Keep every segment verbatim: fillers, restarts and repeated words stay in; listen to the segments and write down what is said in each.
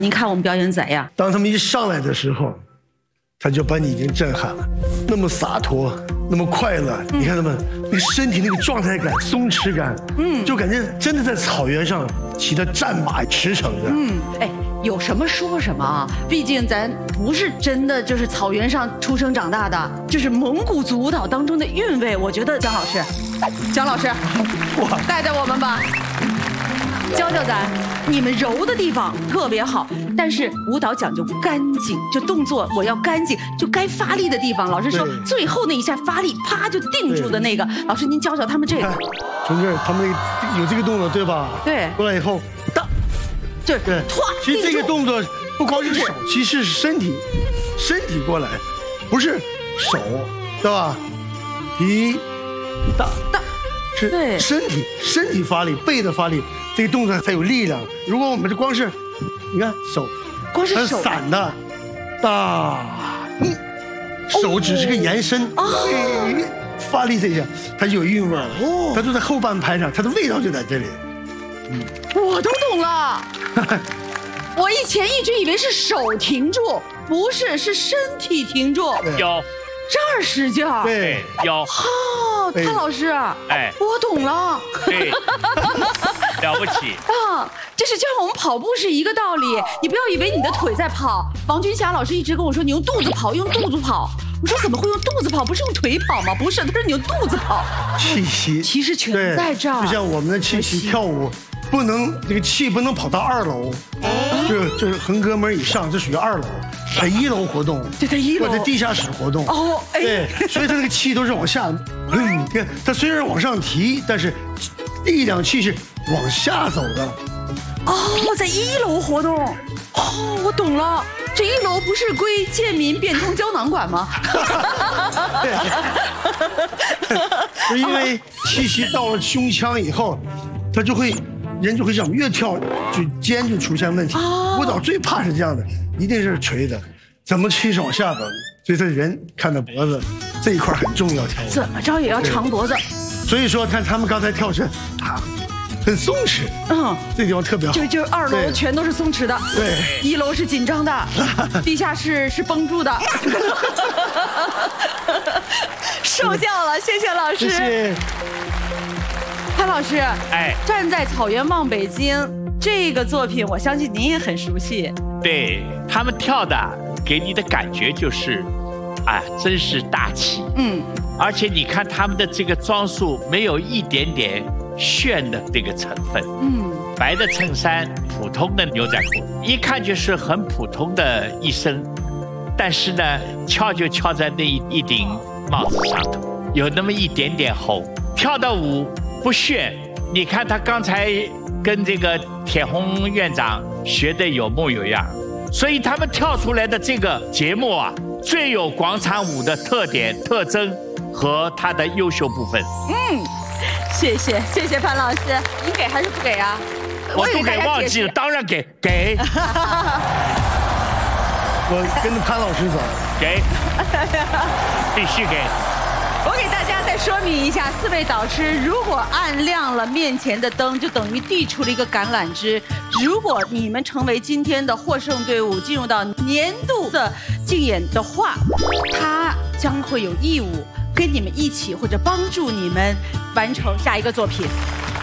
您看我们表演怎样？ 当他们一上来的时候，他就把你已经震撼了，那么洒脱，那么快乐。嗯、你看他们那个身体那个状态感、松弛感，嗯，就感觉真的在草原上骑着战马驰骋着。 嗯，哎，有什么说什么啊！毕竟咱不是真的就是草原上出生长大的，就是蒙古族舞蹈当中的韵味。我觉得姜老师，姜老师，哇，带带我们吧。教教咱，你们柔的地方特别好，但是舞蹈讲究干净，就动作我要干净，就该发力的地方，老师说最后那一下发力，啪就定住的那个，老师您教教他们这个。 从这儿他们有这个动作对吧？ 对。 过来以后，哒， 对对， 唰， 其实这个动作不光是手，其实是身体，身体过来，不是手，对吧？提，哒哒。是身体身体发力，背的发力，这个动作才有力量。如果我们这光是，你看手， 光是手散的，大，嗯，手只是个延伸，哦，发力这一下，它就有韵味了。哦，它就在后半拍上，它的味道就在这里。 嗯，我都懂了。我以前一直以为是手停住，不是，是身体停住。 有。 这儿使劲儿， 对， 有。 哦，潘老师，哎，我懂了。 对，了不起啊！这是教我们跑步是一个道理。你不要以为你的腿在跑。王军霞老师一直跟我说，你用肚子跑，用肚子跑。我说怎么会用肚子跑？不是用腿跑吗？不是，他说你用肚子跑。 气息， 其实全在这儿。 就像我们的气息，跳舞不能这个气不能跑到二楼，就就是横膈膜以上，这属于二楼。在一楼活动， 对，在一楼或者地下室活动哦，对，所以他那个气都是往下，嗯，你看他虽然往上提，但是力量气是往下走的。 哦，在一楼活动，哦，我懂了，这一楼不是归健民变通胶囊馆吗？ 对，就因为气息到了胸腔以后，他就会人就会这样越跳就肩就出现问题。舞蹈最怕是这样的。一定是垂的，怎么气是往下走？所以他人看到脖子这一块很重要，跳舞怎么着也要长脖子。 所以说，看他们刚才跳是啊，很松弛，嗯，这地方特别好。 就就二楼全都是松弛的， 对， 一楼是紧张的，地下室是绷住的。受教了，谢谢老师。 谢谢。 潘老师，哎，站在草原望北京这个作品，我相信您也很熟悉。 对他们跳的，给你的感觉就是，啊，真是大气。嗯，而且你看他们的这个装束，没有一点点炫的这个成分。嗯，白的衬衫，普通的牛仔裤，一看就是很普通的一身，但是呢，翘就翘在那一一顶帽子上头，有那么一点点红。跳的舞不炫，你看他刚才跟这个铁红院长学的有模有样，所以他们跳出来的这个节目啊，最有广场舞的特点、特征和它的优秀部分。 嗯，谢谢谢谢潘老师，您给还是不给啊？ 我都给忘记了，当然给给。 我跟着潘老师走， 给，必须给。 我给大家再说明一下，四位导师如果按亮了面前的灯，就等于递出了一个橄榄枝。如果你们成为今天的获胜队伍，进入到年度的竞演的话，他将会有义务跟你们一起或者帮助你们完成下一个作品。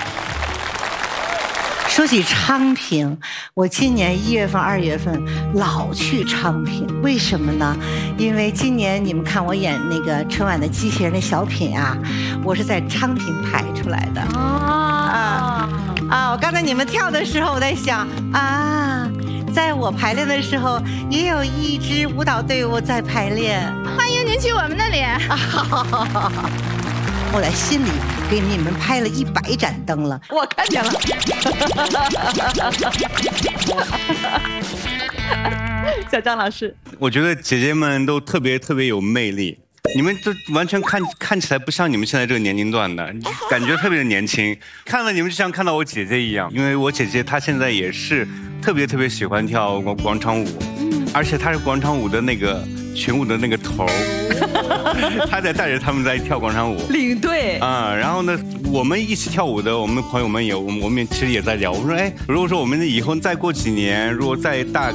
说起昌平，我今年一月份、二月份老去昌平，为什么呢？因为今年你们看我演那个春晚的机器人的小品啊，我是在昌平排出来的啊啊！我刚才你们跳的时候，我在想啊，在我排练的时候，也有一支舞蹈队伍在排练。 欢迎您去我们那里。 我在心里给你们拍了一百盏灯了， 我看见了。小张老师， 我觉得姐姐们都特别特别有魅力，你们都完全看看起来不像你们现在这个年龄段的，感觉特别的年轻，看了你们就像看到我姐姐一样，因为我姐姐她现在也是特别特别喜欢跳广广场舞，而且她是广场舞的那个群舞的那个头。他在带着他们在跳广场舞， 领队啊、嗯。然后呢，我们一起跳舞的，我们朋友们也，我们我们其实也在聊。我说，哎，如果说我们以后再过几年，如果再大